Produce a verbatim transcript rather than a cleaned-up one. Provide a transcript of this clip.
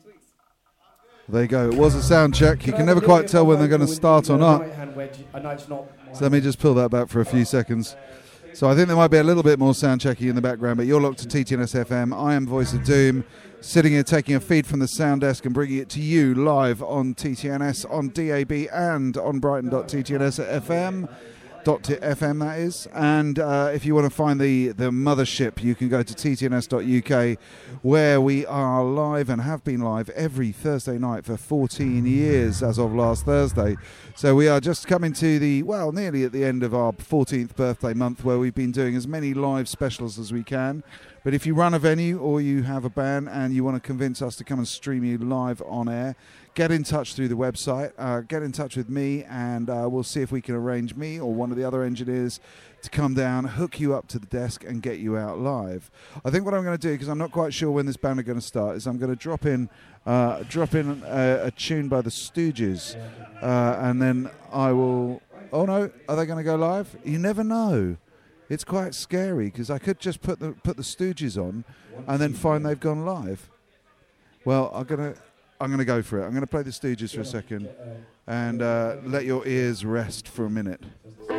There you go. It was a sound check. You can never quite tell when they're going to start or not. So let me just pull that back for a few seconds. So I think there might be a little bit more sound checking in the background, but you're locked to T T N S F M. I am Voice of Doom, sitting here taking a feed from the sound desk and bringing it to you live on T T N S, on D A B and on brighton dot t t n s dot f m. Dot F M, that is. And uh, if you want to find the, the mothership, you can go to t t n s dot u k, where we are live and have been live every Thursday night for fourteen years as of last Thursday. So we are just coming to the, well, nearly at the end of our fourteenth birthday month, where we've been doing as many live specials as we can. But if you run a venue or you have a band and you want to convince us to come and stream you live on air, get in touch through the website, uh, get in touch with me, and uh, we'll see if we can arrange me or one of the other engineers to come down, hook you up to the desk and get you out live. I think what I'm going to do, because I'm not quite sure when this band are going to start, is I'm going to drop in uh, drop in a, a tune by the Stooges, uh, and then I will... Oh no, are they going to go live? You never know. It's quite scary, because I could just put the put the Stooges on and then find they've gone live. Well, I'm going to... I'm going to go for it. I'm going to play the Stooges for a second and uh, let your ears rest for a minute.